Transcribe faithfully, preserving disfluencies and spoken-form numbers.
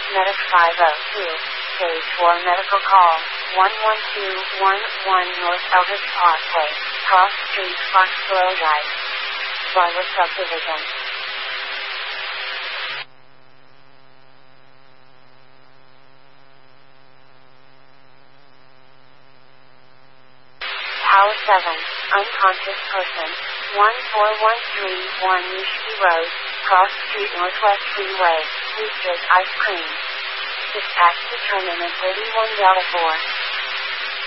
Medic five oh two. Stage four medical call. one one two one one North Elvis Parkway. Cross Street, Foxborough Drive. Barber Subdivision. Tower seven. Unconscious person. one four one three one Newsby Road. Cross Street Northwest Freeway. Boosters Ice Cream. Dispatch determinant thirty-one Delta four.